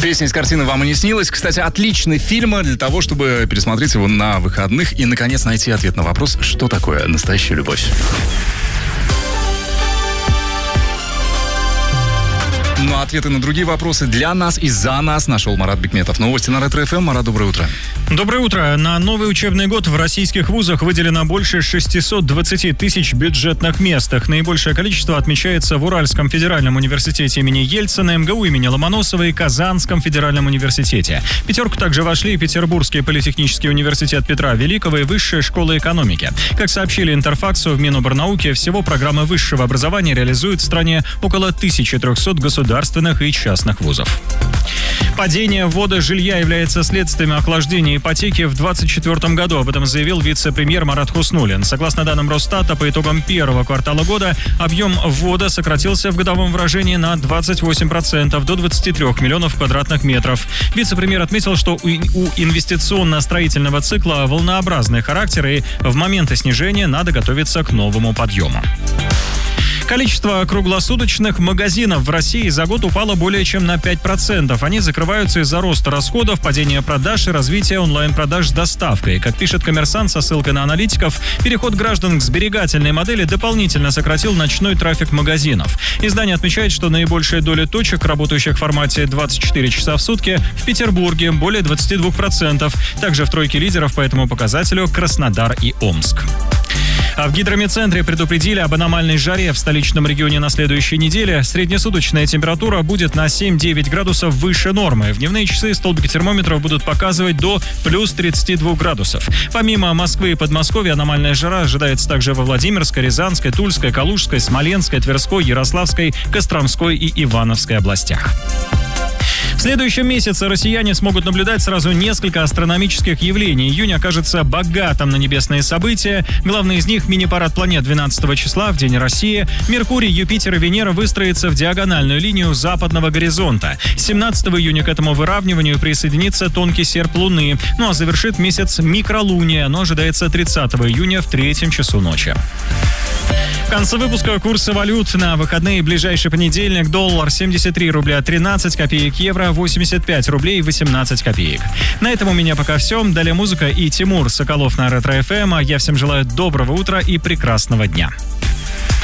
Песня из картины «Вам и не снилось». Кстати, отличный фильм для того, чтобы пересмотреть его на выходных и, наконец, найти ответ на вопрос, что такое настоящая любовь. Ну а ответы на другие вопросы для нас и за нас нашел Марат Бекметов. Новости на Ретро-ФМ. Марат, доброе утро. Доброе утро. На новый учебный год в российских вузах выделено больше 620 тысяч бюджетных мест. Их наибольшее количество отмечается в Уральском федеральном университете имени Ельцина, МГУ имени Ломоносова и Казанском федеральном университете. В пятерку также вошли Петербургский политехнический университет Петра Великого и Высшая школа экономики. Как сообщили Интерфаксу, в Миноборнауке всего программы высшего образования реализуют в стране около 1300 государственных и частных вузов. Падение ввода жилья является следствием охлаждения ипотеки в 2024 году. Об этом заявил вице-премьер Марат Хуснуллин. Согласно данным Росстата, по итогам первого квартала года объем ввода сократился в годовом выражении на 28% до 23 миллионов квадратных метров. Вице-премьер отметил, что у инвестиционно-строительного цикла волнообразный характер, и в моменты снижения надо готовиться к новому подъему. Количество круглосуточных магазинов в России за год упало более чем на 5%. Они закрываются из-за роста расходов, падения продаж и развития онлайн-продаж с доставкой. Как пишет «Коммерсант» со ссылкой на аналитиков, переход граждан к сберегательной модели дополнительно сократил ночной трафик магазинов. Издание отмечает, что наибольшая доля точек, работающих в формате 24 часа в сутки, в Петербурге более 22%. Также в тройке лидеров по этому показателю Краснодар и Омск. А в гидромедцентре предупредили об аномальной жаре в столичном регионе на следующей неделе. Среднесуточная температура будет на 7-9 градусов выше нормы. В дневные часы столбики термометров будут показывать до плюс 32 градусов. Помимо Москвы и Подмосковья, аномальная жара ожидается также во Владимирской, Рязанской, Тульской, Калужской, Смоленской, Тверской, Ярославской, Костромской и Ивановской областях. В следующем месяце россияне смогут наблюдать сразу несколько астрономических явлений. Июнь окажется богатым на небесные события. Главный из них — мини-парад планет 12 числа в День России. Меркурий, Юпитер и Венера выстроятся в диагональную линию западного горизонта. 17 июня к этому выравниванию присоединится тонкий серп Луны. Ну а завершит месяц микролуние. Оно ожидается 30 июня в 3 часу ночи. В конце выпуска курсы валют на выходные. Ближайший понедельник: доллар 73 рубля 13 копеек, евро 85 рублей 18 копеек. На этом у меня пока все. Далее музыка и Тимур Соколов на Ретро-ФМ. А я всем желаю доброго утра и прекрасного дня.